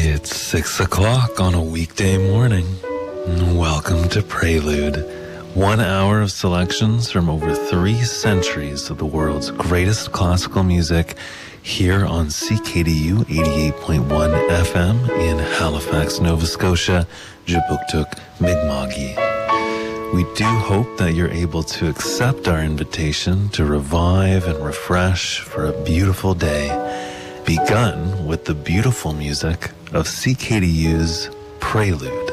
It's 6 o'clock on a weekday morning. Welcome to Prelude, 1 hour of selections from over 3 centuries of the world's greatest classical music here on CKDU 88.1 FM in Halifax, Nova Scotia, Jabuktuk, Mi'kma'ki. We do hope that you're able to accept our invitation to revive and refresh for a beautiful day, begun with the beautiful music of CKDU's Prelude.